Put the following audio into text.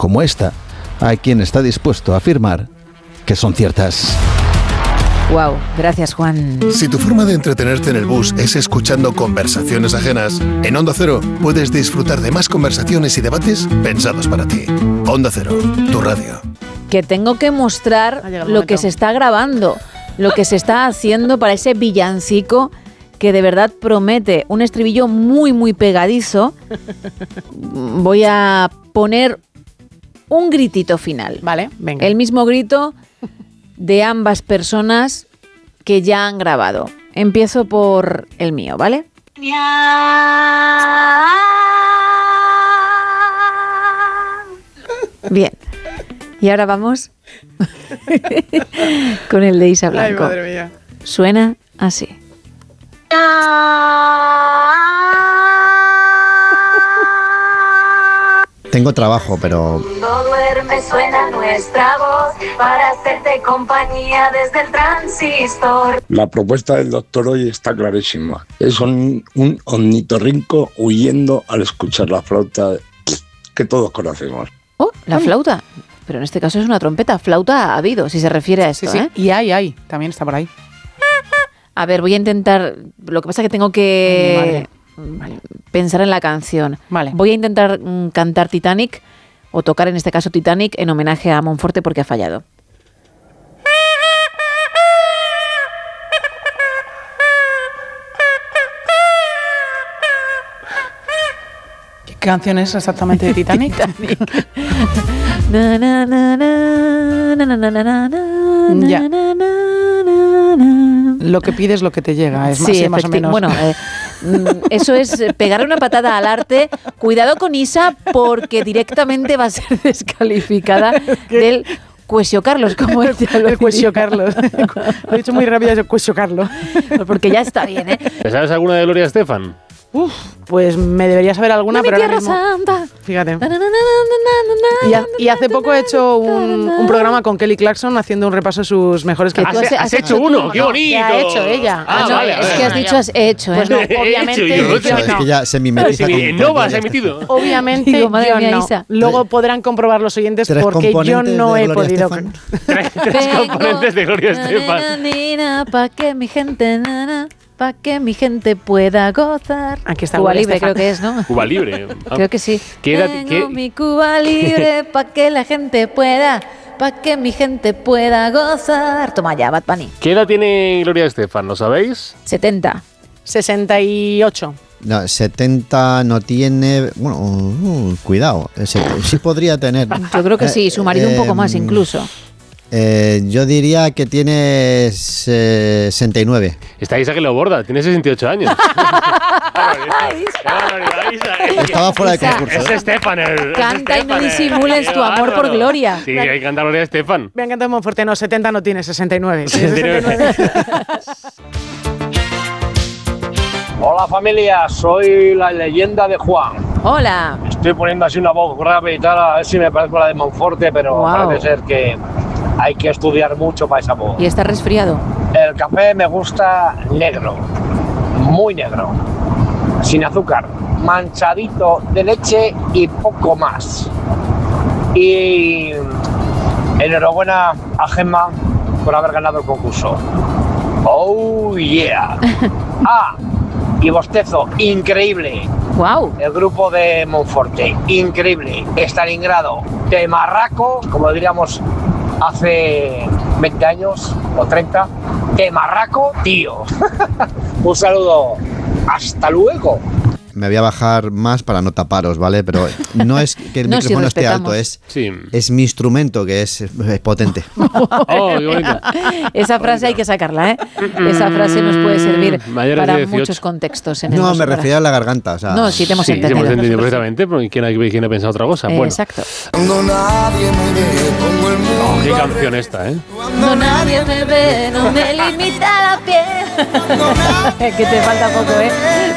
como esta, hay quien está dispuesto a afirmar que son ciertas. Wow, gracias, Juan. Si tu forma de entretenerte en el bus es escuchando conversaciones ajenas, en Onda Cero puedes disfrutar de más conversaciones y debates pensados para ti. Onda Cero, tu radio. Que tengo que mostrar lo que se está grabando, lo que se está haciendo para ese villancico que de verdad promete un estribillo muy, muy pegadizo. Voy a poner un gritito final. Vale, venga. El mismo grito de ambas personas que ya han grabado. Empiezo por el mío, ¿vale? Bien. Y ahora vamos con el de Isa Blanco. Ay, madre mía. Suena así. Tengo trabajo, pero... Cuando duerme suena nuestra voz para hacerte compañía desde el transistor. La propuesta del doctor hoy está clarísima. Es un ornitorrinco huyendo al escuchar la flauta que todos conocemos. Oh, la flauta. Pero en este caso es una trompeta. Flauta ha habido, si se refiere a esto, Sí, sí. ¿eh? Y hay, también está por ahí. A ver, voy a intentar... Lo que pasa es que tengo que pensar en la canción. Vale. Voy a intentar cantar Titanic, o tocar en este caso Titanic, en homenaje a Monforte porque ha fallado. ¿Qué canción es exactamente de Titanic? Na, na, na, na, na, na, na, na, na, Ya. na, na, na, na. Lo que pides, lo que te llega. Es Sí, más o menos. Bueno, eso es pegarle una patada al arte. Cuidado con Isa, porque directamente va a ser descalificada del Cuesio Carlos, como ella lo el Cuesio diría. Carlos. Lo he dicho muy rápido, es el Cuesio Carlos. Porque ya está bien, ¿eh? ¿Te sabes alguna de Gloria Estefan? Uf, pues me debería saber alguna, De mi pero ahora tierra mismo... santa. Fíjate. Na, na, na, na, na, na, na, Y hace poco he hecho un programa con Kelly Clarkson haciendo un repaso de sus mejores Que tú canciones. ¿Has hecho uno? ¡Qué bonito! ¿Qué ha hecho ella? Ah, no, vale, es vale, que has vale. dicho has hecho, ¿eh? Pues no, obviamente He hecho, yo yo Es no. que ya se mimetiza con... En Nova se ha emitido. Obviamente Digo, madre yo mía, no. Isa. Luego podrán comprobar los oyentes ¿Tres porque yo componentes no de he Gloria podido... Estefan? Tres componentes de Gloria Estefan. Pa' que mi gente, pa' que mi gente pueda gozar. Aquí está Cuba Gloria Libre, Estefan. creo que es, ¿no? Cuba Libre. Ah. Creo que sí. ¿Qué edad- Tengo qué- mi Cuba Libre pa' que la gente pueda, pa' que mi gente pueda gozar. Toma ya, Bad Bunny. ¿Qué edad tiene Gloria Estefan? ¿Lo sabéis? 70. 68. No, 70 no tiene... Bueno, cuidado. Sí podría tener. Yo creo que sí, su marido un poco más incluso. Yo diría que tiene 69. Está Isa que lo borda, tiene 68 años. Estaba fuera de Isa, concurso. Es Estefan el... Canta y no disimules tu amor por Gloria. Sí, hay que cantar Gloria Estefan. Me ha encantado Monforte. No, 70 no tiene, 69. Tiene 69. 69. Hola familia, soy la leyenda de Juan. Hola. Estoy poniendo así una voz grave y tal, a ver si me parezco a la de Monforte, pero Guau. parece ser que hay que estudiar mucho para esa voz. Y está resfriado. El café me gusta negro, muy negro, sin azúcar, manchadito de leche y poco más. Y enhorabuena a Gemma por haber ganado el concurso. Oh yeah. Ah, y bostezo, increíble. Wow. El grupo de Monforte, increíble. Stalingrado, de marraco, como diríamos hace 20 años o 30. De marraco, tío. Un saludo. Hasta luego. Me voy a bajar más para no taparos, ¿vale? Pero no es que el No, si micrófono esté respetamos. alto, Sí. es mi instrumento que es potente. Oh, qué bonito. Esa frase hay que sacarla, ¿eh? Esa frase nos puede servir Mayores de para 18. muchos contextos. En el No, me Sonora. refería a la garganta. O sea, No, sí te hemos Sí, entendido. hemos entendido perfectamente, pero ¿quién ha pensado otra cosa? Bueno, Exacto. Cuando nadie me ve, pongo el mundo. oh, qué canción esta, ¿eh? Cuando nadie me ve, no me limita la piel. Que te falta poco, ¿eh?